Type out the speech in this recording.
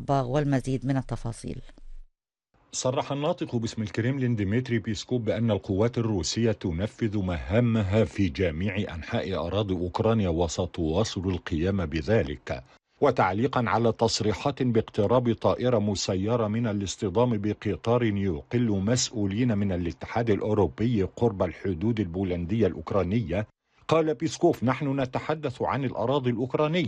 باغ والمزيد من التفاصيل. صرح الناطق باسم الكرملين ديمتري بيسكوف بأن القوات الروسية تنفذ مهامها في جميع أنحاء أراضي أوكرانيا وستواصل القيام بذلك. وتعليقا على تصريحات باقتراب طائرة مسيرة من الاصطدام بقطار يقل مسؤولين من الاتحاد الأوروبي قرب الحدود البولندية الأوكرانية، قال بيسكوف: نحن نتحدث عن الأراضي الأوكرانية.